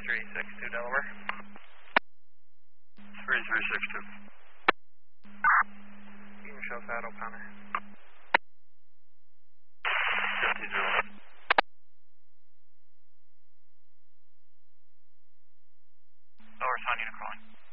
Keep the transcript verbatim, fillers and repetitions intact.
three six two Delaware. three three six two. You can show Fat O'Connor. fifty zero. Lower Sun unit calling.